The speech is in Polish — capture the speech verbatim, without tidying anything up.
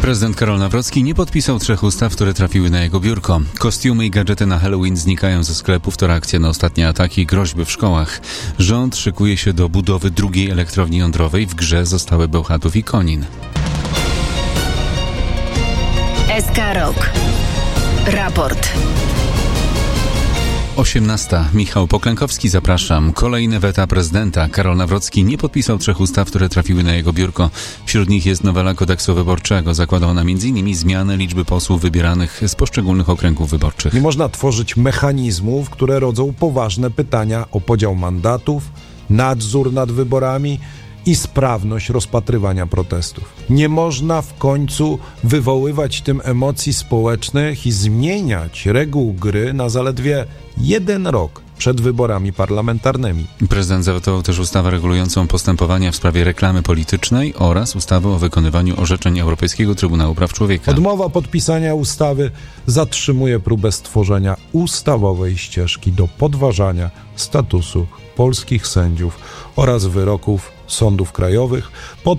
Prezydent Karol Nawrocki nie podpisał trzech ustaw, które trafiły na jego biurko. Kostiumy i gadżety na Halloween znikają ze sklepów, to reakcja na ostatnie ataki i groźby w szkołach. Rząd szykuje się do budowy drugiej elektrowni jądrowej. W grze zostały Bełchatów i Konin. S K Rok. Raport. osiemnasta. Michał Poklękowski, zapraszam. Kolejne weta prezydenta. Karol Nawrocki nie podpisał trzech ustaw, które trafiły na jego biurko. Wśród nich jest nowela kodeksu wyborczego. Zakłada ona między innymi zmianę liczby posłów wybieranych z poszczególnych okręgów wyborczych. Nie można tworzyć mechanizmów, które rodzą poważne pytania o podział mandatów, nadzór nad wyborami i sprawność rozpatrywania protestów. Nie można w końcu wywoływać tym emocji społecznych i zmieniać reguł gry na zaledwie jeden rok przed wyborami parlamentarnymi. Prezydent zawetował też ustawę regulującą postępowania w sprawie reklamy politycznej oraz ustawę o wykonywaniu orzeczeń Europejskiego Trybunału Praw Człowieka. Odmowa podpisania ustawy zatrzymuje próbę stworzenia ustawowej ścieżki do podważania statusu polskich sędziów oraz wyroków sądów krajowych. Pod